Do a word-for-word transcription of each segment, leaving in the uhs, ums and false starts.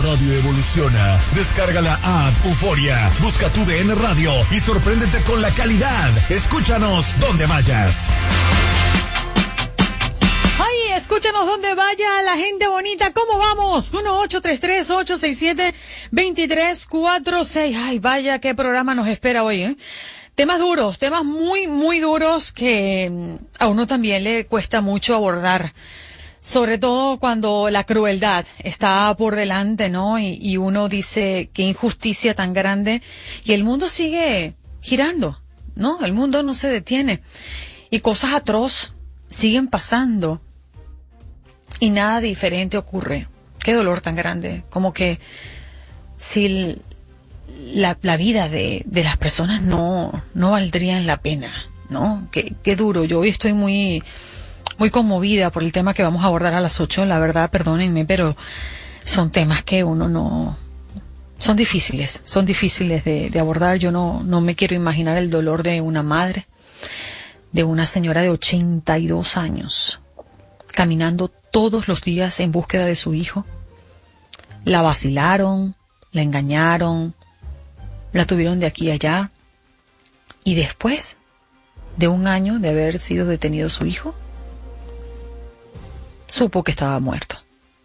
radio evoluciona. Descarga la app Euforia, busca tu D N Radio y sorpréndete con la calidad. Escúchanos donde vayas. Ay, escúchanos donde vaya la gente bonita. ¿Cómo vamos? uno ocho tres tres, ocho seis siete, dos tres cuatro seis. Ay, vaya, qué programa nos espera hoy, ¿eh? Temas duros, temas muy, muy duros que a uno también le cuesta mucho abordar. Sobre todo cuando la crueldad está por delante, ¿no? Y, y uno dice, qué injusticia tan grande. Y el mundo sigue girando, ¿no? El mundo no se detiene. Y cosas atroces siguen pasando. Y nada diferente ocurre. Qué dolor tan grande. Como que si la, la vida de, de las personas no, no valdrían la pena, ¿no? Qué, qué duro. Yo hoy estoy muy... muy conmovida por el tema que vamos a abordar a las ocho, la verdad, perdónenme, pero son temas que uno no... son difíciles, son difíciles de, de abordar. Yo no, no me quiero imaginar el dolor de una madre, de una señora de ochenta y dos años, caminando todos los días en búsqueda de su hijo. La vacilaron, la engañaron, la tuvieron de aquí a allá, y después de un año de haber sido detenido su hijo, supo que estaba muerto.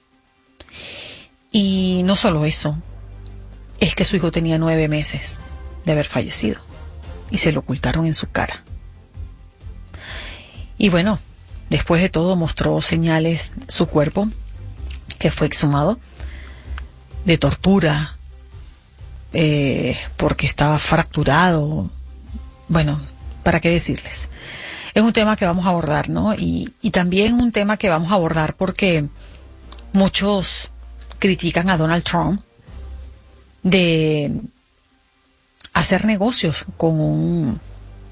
Y no solo eso, es que su hijo tenía nueve meses de haber fallecido y se lo ocultaron en su cara. Y bueno, después de todo mostró señales su cuerpo, que fue exhumado, de tortura, eh, porque estaba fracturado. Bueno, ¿para qué decirles? Es un tema que vamos a abordar, ¿no? Y, y también un tema que vamos a abordar porque muchos critican a Donald Trump de hacer negocios con un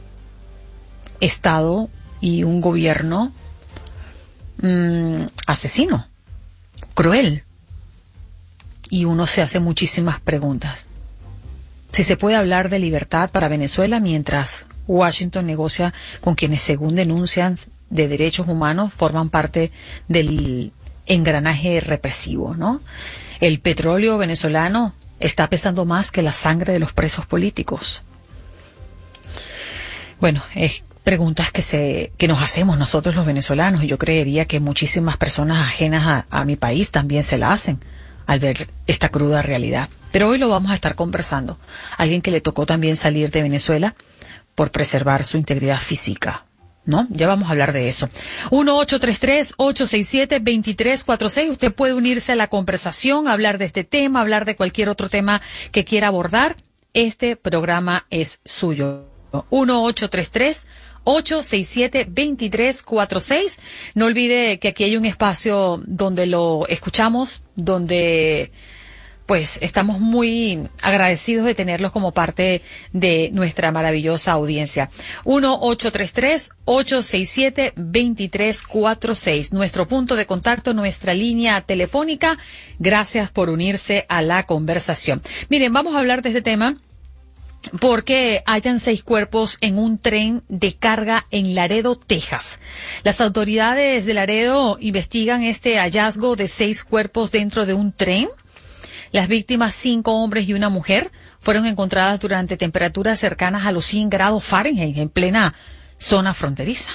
Estado y un gobierno mmm, asesino, cruel. Y uno se hace muchísimas preguntas. Si se puede hablar de libertad para Venezuela mientras Washington negocia con quienes, según denuncian de derechos humanos, forman parte del engranaje represivo, ¿no? El petróleo venezolano está pesando más que la sangre de los presos políticos. Bueno, es preguntas que se que nos hacemos nosotros los venezolanos, y yo creería que muchísimas personas ajenas a, a mi país también se la hacen al ver esta cruda realidad. Pero hoy lo vamos a estar conversando. Alguien que le tocó también salir de Venezuela por preservar su integridad física, ¿no? Ya vamos a hablar de eso. uno ocho tres tres, ocho seis siete, dos tres cuatro seis. Usted puede unirse a la conversación, hablar de este tema, hablar de cualquier otro tema que quiera abordar. Este programa es suyo. uno ocho tres tres, ocho seis siete, dos tres cuatro seis. No olvide que aquí hay un espacio donde lo escuchamos, donde pues estamos muy agradecidos de tenerlos como parte de nuestra maravillosa audiencia. uno ocho tres tres, ocho seis siete, dos tres cuatro seis. Nuestro punto de contacto, nuestra línea telefónica. Gracias por unirse a la conversación. Miren, vamos a hablar de este tema porque hallan seis cuerpos en un tren de carga en Laredo, Texas. Las autoridades de Laredo investigan este hallazgo de seis cuerpos dentro de un tren. Las víctimas, cinco hombres y una mujer, fueron encontradas durante temperaturas cercanas a los cien grados Fahrenheit en plena zona fronteriza.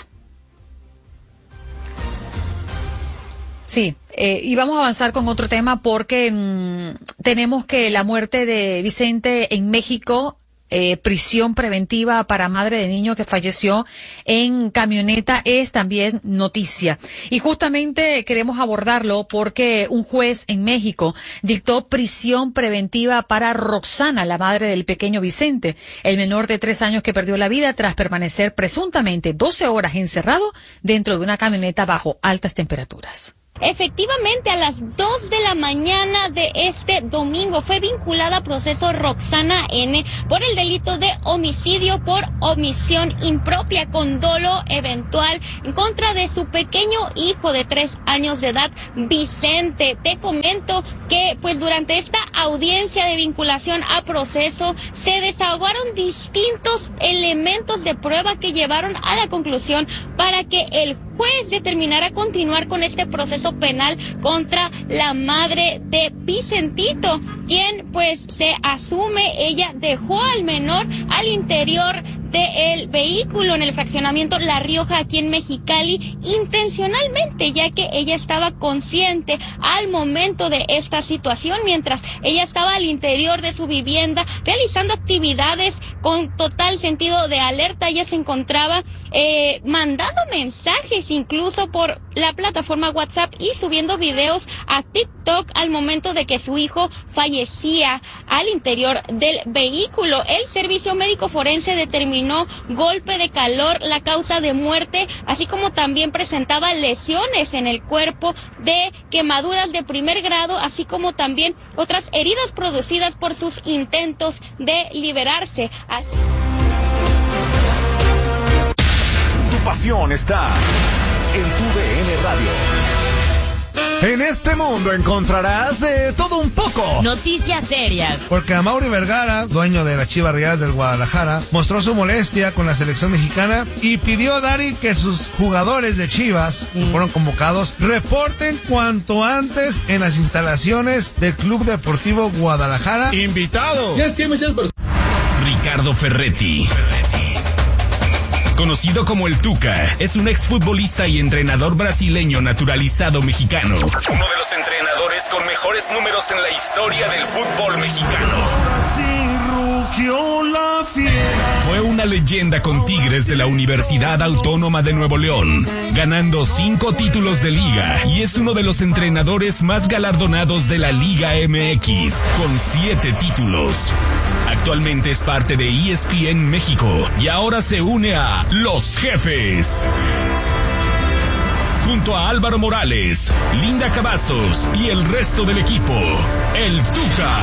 Sí, eh, y vamos a avanzar con otro tema porque mmm, tenemos que la muerte de Vicente en México, eh, prisión preventiva para madre de niño que falleció en camioneta, es también noticia. Y justamente queremos abordarlo porque un juez en México dictó prisión preventiva para Roxana, la madre del pequeño Vicente, el menor de tres años que perdió la vida tras permanecer presuntamente doce horas encerrado dentro de una camioneta bajo altas temperaturas. Efectivamente, a las dos de la mañana de este domingo fue vinculada a proceso Roxana N. por el delito de homicidio por omisión impropia con dolo eventual en contra de su pequeño hijo de tres años de edad, Vicente. Te comento que pues durante esta audiencia de vinculación a proceso se desahogaron distintos elementos de prueba que llevaron a la conclusión para que el juez determinara continuar con este proceso penal contra la madre de Vicentito, quien pues se asume ella dejó al menor al interior del vehículo en el fraccionamiento La Rioja aquí en Mexicali intencionalmente, ya que ella estaba consciente al momento de esta situación, mientras ella estaba al interior de su vivienda realizando actividades con total sentido de alerta. Ella se encontraba eh, mandando mensajes incluso por la plataforma WhatsApp y subiendo videos a TikTok al momento de que su hijo fallecía al interior del vehículo. El servicio médico forense determinó golpe de calor, la causa de muerte, así como también presentaba lesiones en el cuerpo de quemaduras de primer grado, así como también otras heridas producidas por sus intentos de liberarse. Así... Tu pasión está en tu D N Radio. En este mundo encontrarás de todo un poco. Noticias serias. Porque Amaury Vergara, dueño de la Chivas Rayadas del Guadalajara, mostró su molestia con la selección mexicana y pidió a Dari que sus jugadores de Chivas, que fueron convocados, reporten cuanto antes en las instalaciones del Club Deportivo Guadalajara. ¡Invitado! Ya es que hay muchas personas. Ricardo Ferretti. Conocido como el Tuca, es un exfutbolista y entrenador brasileño naturalizado mexicano. Uno de los entrenadores con mejores números en la historia del fútbol mexicano. Fue una leyenda con Tigres de la Universidad Autónoma de Nuevo León, ganando cinco títulos de liga, y es uno de los entrenadores más galardonados de la Liga M X, con siete títulos. Actualmente es parte de E S P N México y ahora se une a Los Jefes. Junto a Álvaro Morales, Linda Cavazos y el resto del equipo, el Tuca.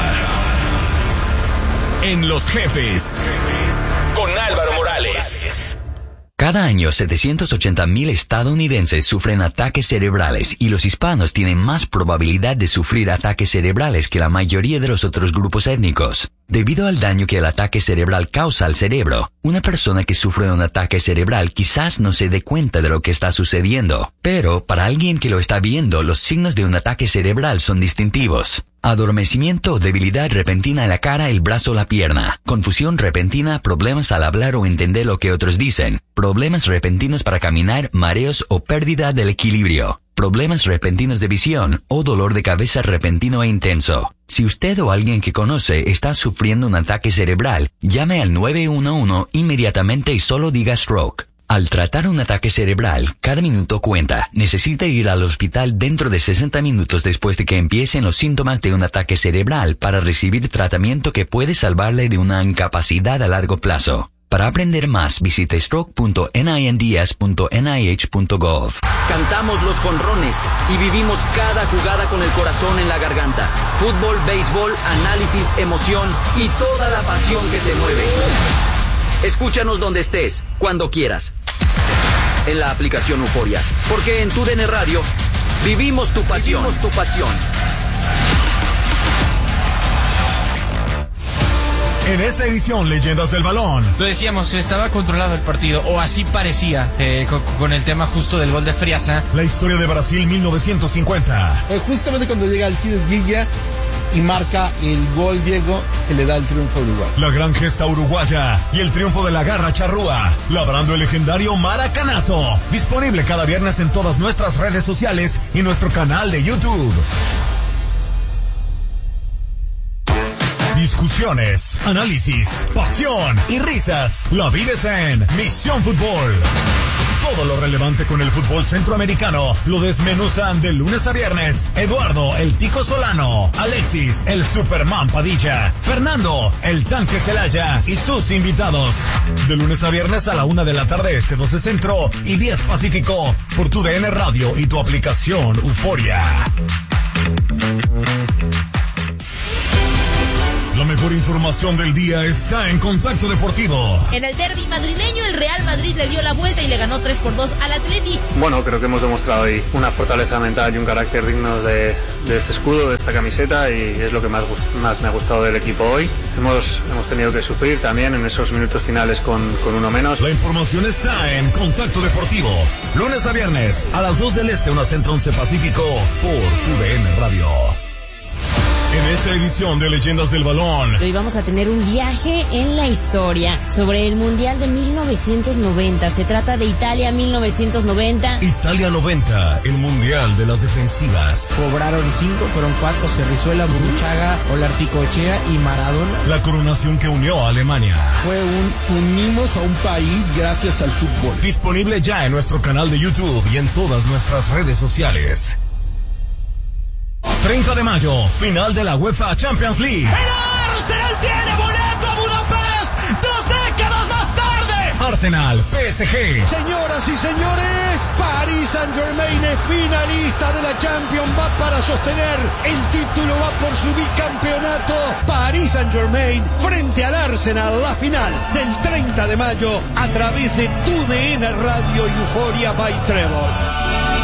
En Los Jefes, con Álvaro Morales. Cada año, setecientos ochenta mil estadounidenses sufren ataques cerebrales y los hispanos tienen más probabilidad de sufrir ataques cerebrales que la mayoría de los otros grupos étnicos. Debido al daño que el ataque cerebral causa al cerebro, una persona que sufre un ataque cerebral quizás no se dé cuenta de lo que está sucediendo, pero para alguien que lo está viendo, los signos de un ataque cerebral son distintivos. Adormecimiento o debilidad repentina en la cara, el brazo o la pierna. Confusión repentina, problemas al hablar o entender lo que otros dicen. Problemas repentinos para caminar, mareos o pérdida del equilibrio. Problemas repentinos de visión o dolor de cabeza repentino e intenso. Si usted o alguien que conoce está sufriendo un ataque cerebral, llame al nueve uno uno inmediatamente y solo diga stroke. Al tratar un ataque cerebral, cada minuto cuenta. Necesita ir al hospital dentro de sesenta minutos después de que empiecen los síntomas de un ataque cerebral para recibir tratamiento que puede salvarle de una incapacidad a largo plazo. Para aprender más, visite stroke punto ninds punto n i h punto gov. Cantamos los jonrones y vivimos cada jugada con el corazón en la garganta. Fútbol, béisbol, análisis, emoción y toda la pasión que te mueve. Escúchanos donde estés, cuando quieras. En la aplicación Euforia, porque en tu D N Radio vivimos tu pasión. Vivimos tu pasión. En esta edición, Leyendas del Balón. Lo decíamos, estaba controlado el partido, o así parecía, eh, con, con el tema justo del gol de Friasa. La historia de Brasil mil novecientos cincuenta. Eh, justamente cuando llega Alcides Guilla y marca el gol Diego que le da el triunfo a Uruguay. La gran gesta uruguaya y el triunfo de la garra charrúa, labrando el legendario maracanazo. Disponible cada viernes en todas nuestras redes sociales y nuestro canal de YouTube. Discusiones, análisis, pasión y risas. La vives en Misión Fútbol. Todo lo relevante con el fútbol centroamericano lo desmenuzan de lunes a viernes Eduardo el Tico Solano, Alexis el Superman Padilla, Fernando el Tanque Celaya y sus invitados. De lunes a viernes a la una de la tarde este, doce Centro y diez Pacífico por tu D N Radio y tu aplicación Euforia. Lo mejor mejor información del día está en Contacto Deportivo. En el derbi madrileño, el Real Madrid le dio la vuelta y le ganó tres por dos al Atleti. Bueno, creo que hemos demostrado hoy una fortaleza mental y un carácter digno de, de este escudo, de esta camiseta, y es lo que más, más me ha gustado del equipo hoy. Hemos, hemos tenido que sufrir también en esos minutos finales con, con uno menos. La información está en Contacto Deportivo. Lunes a viernes, a las dos del Este, una Centro once Pacífico, por Tu D N Radio. En esta edición de Leyendas del Balón, hoy vamos a tener un viaje en la historia sobre el Mundial de mil novecientos noventa. Se trata de Italia mil novecientos noventa. Italia noventa, el Mundial de las defensivas. Cobraron cinco, fueron cuatro: Cerrizuela, Burruchaga, Olarticoechea y Maradona. La coronación que unió a Alemania. Fue un unimos a un país gracias al fútbol. Disponible ya en nuestro canal de YouTube y en todas nuestras redes sociales. treinta de mayo, final de la UEFA Champions League. ¡El Arsenal tiene boleto a Budapest! ¡Dos décadas más tarde! Arsenal, P S G. Señoras y señores, Paris Saint-Germain es finalista de la Champions. Va para sostener el título, va por su bicampeonato. Paris Saint-Germain frente al Arsenal, la final del treinta de mayo a través de Tu D N Radio y Euphoria by Trevor.